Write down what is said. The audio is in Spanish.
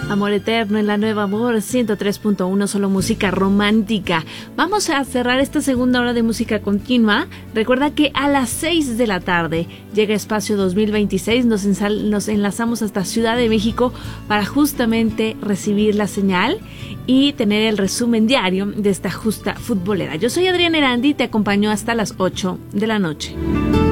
Amor Eterno en la Nueva Amor 103.1, solo música romántica. Vamos a cerrar esta segunda hora de música continua. Recuerda que a las 6 de la tarde llega Espacio 2026. Nos enlazamos hasta Ciudad de México para justamente recibir la señal y tener el resumen diario de esta justa futbolera. Yo soy Adriana Erandi y te acompaño hasta las 8 de la noche.